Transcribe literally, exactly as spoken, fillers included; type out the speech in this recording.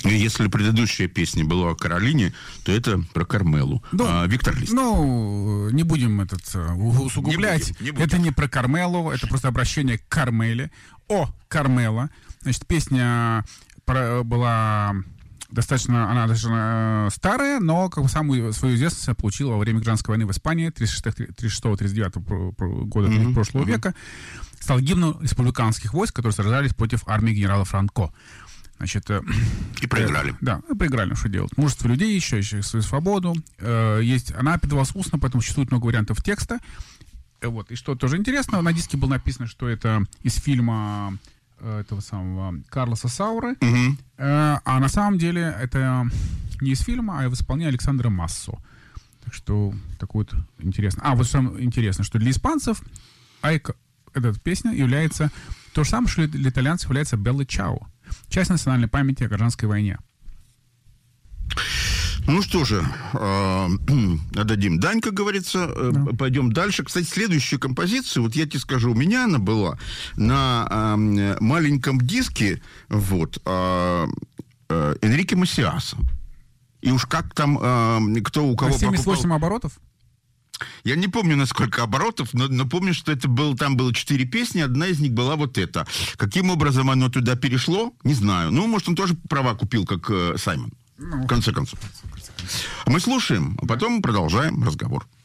Если предыдущая песня была о Каролине, то это про Кармелу. Ну, а, Виктор Лист. Ну, не будем этот усугублять. Не будем, не будем. Это не про Кармелу, это просто обращение к Кармеле. О, Кармела. Значит, песня про, была достаточно, она достаточно старая, но как бы самую свою известность получила во время гражданской войны в Испании тридцать шестого тридцать девятого года mm-hmm. прошлого mm-hmm. века. Стал гимном республиканских войск, которые сражались против армии генерала Франко. Значит, и проиграли. Э, да, проиграли, что делать. Мужество людей, еще, еще свою свободу. Э, есть, она передавалась устно, поэтому существует много вариантов текста. Э, вот. И что тоже интересно, на диске было написано, что это из фильма э, этого самого Карлоса Сауры. Угу. Э, а на самом деле это не из фильма, а в исполнении Александра Массо. Так что такое вот интересно. А, вот самое интересное, что для испанцев Айка, эта песня является то же самое, что для итальянцев является Белла Чао. Часть национальной памяти о гражданской войне. Ну что же, э, отдадим дань, как говорится. Да. Пойдем дальше. Кстати, следующую композицию, вот я тебе скажу, у меня она была на э, маленьком диске вот, э, э, Энрике Массиаса. И уж как там, э, кто у кого на семьдесят восемь покупал... оборотов? Я не помню, на сколько оборотов, но, но помню, что это был, там было четыре песни, одна из них была вот эта. Каким образом оно туда перешло, не знаю. Ну, может, он тоже права купил, как э, Саймон. Ну, в конце концов. Мы слушаем, а потом продолжаем разговор.